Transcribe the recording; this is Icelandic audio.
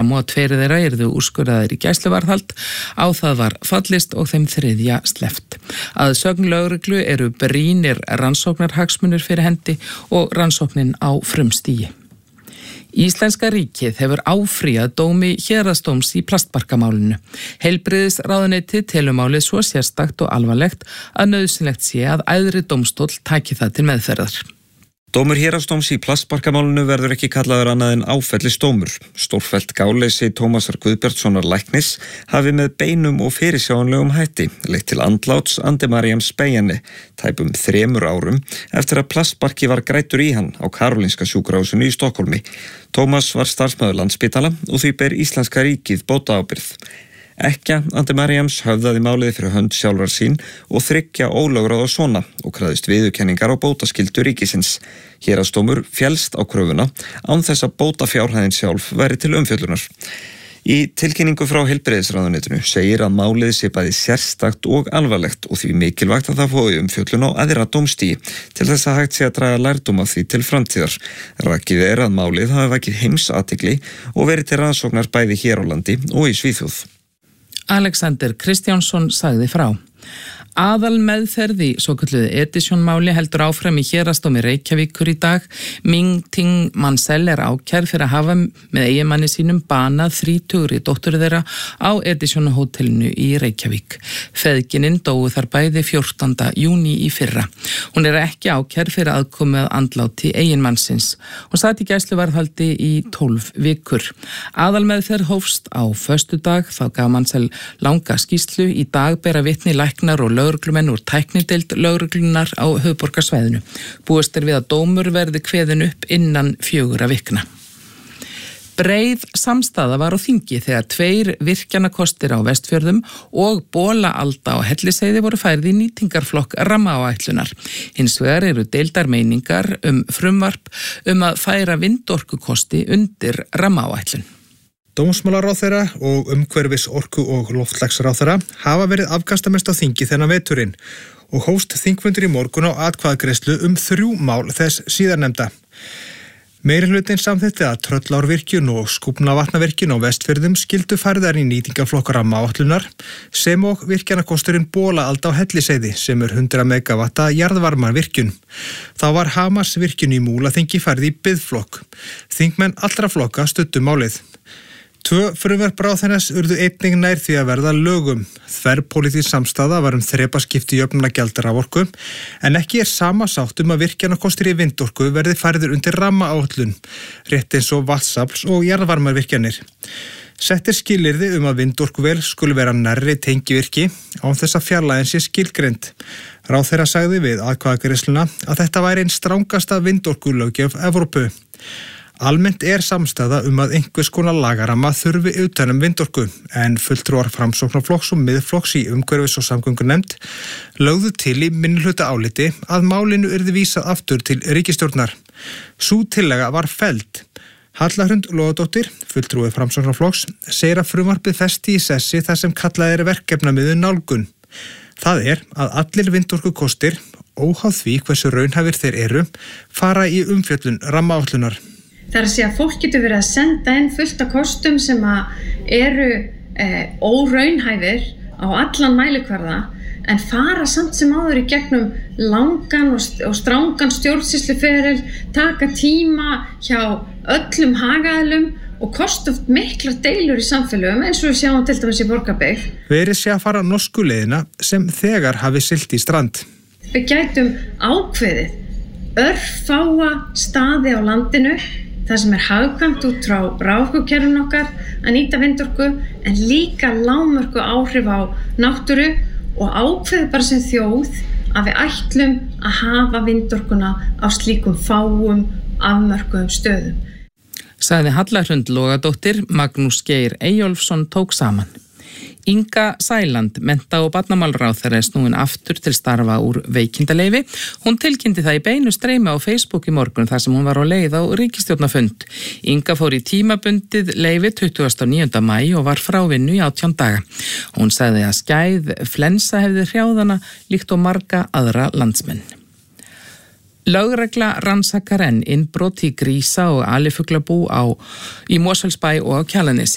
fram og 2 þeirra yrðu úrskurðaðir í gæsluvarðhald. Á það var fallist og þeim 3. sleppt. Að sögn lögreglu eru brýnir rannsóknarhagsmunir fyrir hendi og rannsóknin á frumstigi. Íslenska ríkið hefur áfrýjað dómi héraðsdóms í plastbarkamálinu. Heilbrigðisráðuneytið telur málið svo sérstakt og alvarlegt að nauðsynlegt sé að æðri dómstóll taki það til meðferðar. Dómur héraðsdóms í plastbarkamálinu verður ekki kallaður annað en áfellisdómur. Stórfellt gáleysi Tómasar Guðbjartssonar læknis hafi með beinum og fyrirsjáanlegum hætti leitt til andláts Andemariams Beyjani tæpum 3 árum eftir að plastbarki var græddur í hann á Karolinska sjúkrahúsinu í Stokkhólmi. Tómas var starfsmaður Landspítala og því ber íslenska ríkið bótaábyrgð. Ekkja Andemariams höfðaði málið fyrir hönd sjálfrar sín og 3 ólögráða sona og krafðist viðurkenningar á bótaskyldu ríkisins. Héraðsdómur féllst á kröfuna án þess að bótafjárhæðin sjálf væri til umfjöllunar. Í tilkynningu frá heilbrigðisráðuneytinu segir að málið sé bæði sérstakt og alvarlegt og því mikilvægt að það fái umfjöllun á aðra dómstigi til þess að hægt sé að draga lærdóm af því til framtíðar. Rakið að málið hafi vakið heimsathygli og verið til rannsóknar bæði hér á landi og í Svíþjóð. Alexander Kristjánsson sagði frá. Aðal meðferð í svokölluðu Edison-máli heldur áfram í héraðsdómi Reykjavíkur í dag. Ming Ting Mansell ákærð fyrir að hafa með eiginmanni sínum banað 30 dóttur þeirra á Edison-hótelinu í Reykjavík. Feðginin dóu þar bæði 14. júní í fyrra. Hún ekki ákærð fyrir aðkomu að andláti eiginmannsins. Hún sat í gæsluvarðhaldi í 12 vikur. Aðal meðferð hófst á föstudag, þá gaf Mansell langa skýrslu. Í dag bera vitni læknar og lögreglumenn úr tæknideild lögreglunar á höfuðborgarsvæðinu. Búist við að dómur verði kveðin upp innan 4 vikna. Breið samstaða var á þingi þegar 2 virkjanakostir á Vestfjörðum og Bolaalda á Hellisheiði voru færð í nýtingarflokk rammaáætlunar. Hins vegar eru deildar meiningar frumvarp að færa vindorkukosti undir rammaáætlun. Dómsmálaráðherra og umhverfis-, orku- og loftslagsráðherra hafa verið afkastamest á þingi þennan veturinn og hófst þingfundur í morgun á atkvæðagreiðslu 3 mál þess síðarnefnda. Meirihlutinn samþykkti að Tröllárvirkjun og Skúfnavatnavirkjun á Vestfjörðum skyldu færðar í nýtingarflokk rammaáætlunar sem og virkjanakosturinn Bolaalda á Hellisheiði sem 100 megavatta jarðvarmavirkjun. Þá var Hamarsvirkjun í Múlaþingi færð í biðflokk. Þingmenn allra flokka studdu málið. 2 frumvarp ráðherrans urðu einnig nær því að verða lögum. Þverpólitísk samstaða var þrepaskipti jöfnunargjald raforku, en ekki sama sátt að virkjanakostir í vindorku verði færðir undir rammaáætlun, rétt eins og vatnsafls- og jarðvarmavirkjanir. Settir skilyrði að vindorkuver skuli vera nærri tengivirki án þess að fjarlægðin sé skilgreind. Ráðherra sagði við atkvæðagreiðsluna að þetta væri einn strangasta vindorkulöggjöf Evrópu. Almennt samstaða að einhvers konar lagaramma þurfi utan vindorku, en fulltrúar Framsóknarflokks og Miðflokks í umhverfis- og samgöngunefnd lögðu til í minnihluta áliti að málinu yrði vísað aftur til ríkisstjórnar. Sú tillaga var felld. Halla Hrund Logadóttir, fulltrúi Framsóknarflokks, segir að frumvarpið festi í sessi þar sem kallað verkefnamiðuð nálgun. Það að allir vindorkukostir, óháð því hversu raunhæfir þeir eru, fara í umfjöllun rammaáætlunar. Það að segja að fólk getur verið að senda inn fullt af kostum sem eru óraunhæfir á allan mælikvarða en fara samt sem áður í gegnum langan og strangan stjórnsýsluferil, taka tíma hjá öllum hagaðilum og kosta oft miklar deilur í samfélögum eins og við sjáum til dæmis í Borgarbyggð. Verið sé að fara norsku leiðina sem þegar hafi siglt í strand. Við gætum ákveðið örfáa staði á landinu það sem hagkvæmt út frá raforkukerfinu okkar að nýta vindorku en líka lágmörku áhrif á náttúru og ákveðið bara sem þjóð að við ætlum að hafa vindorkuna á slíkum fáum afmörkuðum stöðum. Sagði Halla Hrund Logadóttir, Magnús Geir Eyjólfsson tók saman. Inga Sæland, mennta- og barnamálaráðherra snúin aftur til starfa úr veikindaleyfi. Hún tilkynnti það í beinu streymi á Facebook í morgun þar sem hún var á leið á ríkisstjórnarfund. Inga fór í tímabundið leyfi 29. maí og var frá vinnu í 18 daga. Hún sagði að skæð flensa hefði hrjáðana líkt og marga aðra landsmenn. Lögregla rannsakar enn innbrot í grísa og alifuglabú í Mosfellsbæ og á Kjalarnesi.